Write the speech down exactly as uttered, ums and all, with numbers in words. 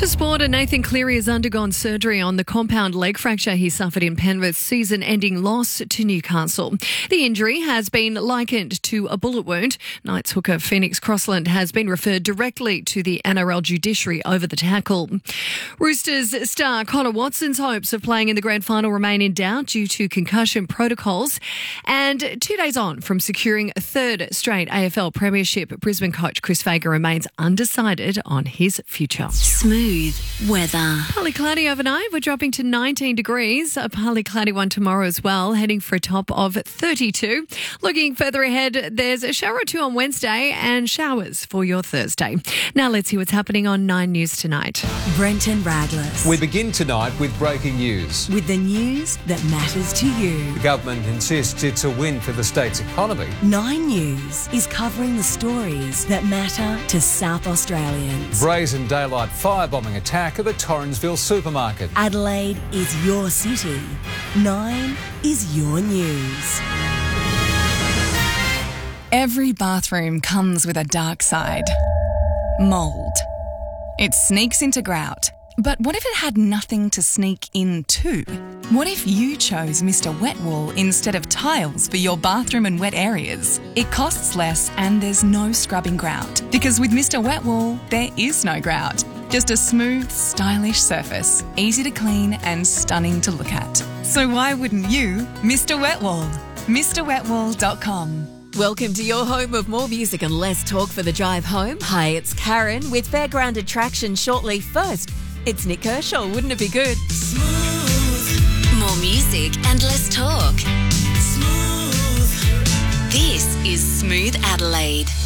To sport, Nathan Cleary has undergone surgery on the compound leg fracture he suffered in Penrith's season-ending loss to Newcastle. The injury has been likened to a bullet wound. Knights hooker Phoenix Crossland has been referred directly to the N R L judiciary over the tackle. Roosters star Connor Watson's hopes of playing in the grand final remain in doubt due to concussion protocols. And two days on from securing a third straight A F L premiership, Brisbane coach Chris Fagan remains undecided on his future. Smooth weather. Partly cloudy overnight. We're dropping to nineteen degrees. A partly cloudy one tomorrow as well, heading for a top of thirty-two. Looking further ahead, there's a shower or two on Wednesday and showers for your Thursday. Now let's see what's happening on Nine News tonight. Brenton Raglas. We begin tonight with breaking news. With the news that matters to you. The government insists it's a win for the state's economy. Nine News is covering the stories that matter to South Australians. Brazen daylight firebombing attack at the Torrensville supermarket. Adelaide is your city. Nine is your news. Every bathroom comes with a dark side. Mould. It sneaks into grout. But what if it had nothing to sneak into? What if you chose Mister Wet Wool instead of tiles for your bathroom and wet areas? It costs less and there's no scrubbing grout. Because with Mister Wet Wool, there is no grout. Just a smooth, stylish surface, easy to clean and stunning to look at. So why wouldn't you Mister Wet Wool? Mr wet wool dot com. Welcome to your home of more music and less talk for the drive home. Hi, it's Karen with Fairground Attraction shortly. First, it's Nick Kershaw. Wouldn't it be good? Smooth. More music and less talk. Smooth. This is Smooth Adelaide.